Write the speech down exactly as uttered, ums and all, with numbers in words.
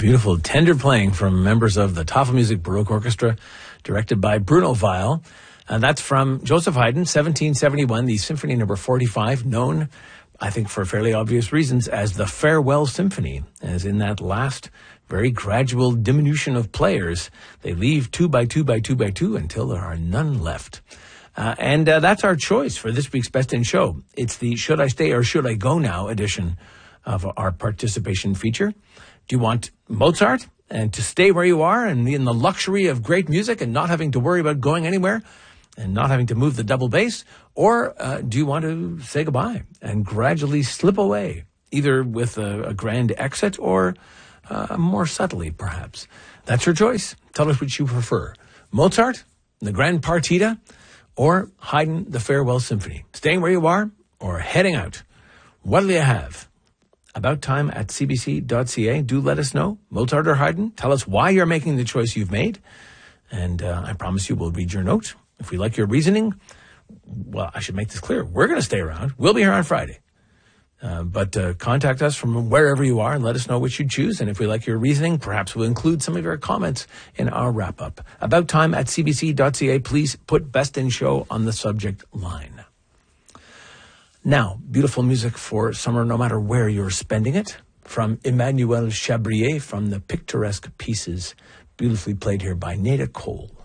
beautiful, tender playing from members of the Tafelmusik Baroque Orchestra, directed by Bruno Weil. And that's from Joseph Haydn, seventeen seventy-one, the Symphony Number forty-five, known, I think for fairly obvious reasons, as the Farewell Symphony, as in that last very gradual diminution of players. They leave two by two by two by two until there are none left. Uh, and uh, that's our choice for this week's Best in Show. It's the Should I Stay or Should I Go Now edition of our participation feature. Do you want Mozart and to stay where you are and in the luxury of great music and not having to worry about going anywhere and not having to move the double bass? Or uh, do you want to say goodbye and gradually slip away, either with a, a grand exit or uh, more subtly, perhaps? That's your choice. Tell us which you prefer. Mozart, the Grand Partita, or Haydn, the Farewell Symphony. Staying where you are or heading out? What'll you have? About time at c b c dot c a. Do let us know. Mozart or Haydn. Tell us why you're making the choice you've made. And uh, I promise you we'll read your note. If we like your reasoning, well, I should make this clear. We're going to stay around. We'll be here on Friday. Uh, but uh, contact us from wherever you are and let us know which you choose. And if we like your reasoning, perhaps we'll include some of your comments in our wrap-up. About time at c b c dot c a. Please put Best in Show on the subject line. Now, beautiful music for summer, no matter where you're spending it. From Emmanuel Chabrier from the Picturesque Pieces, beautifully played here by Nada Cole.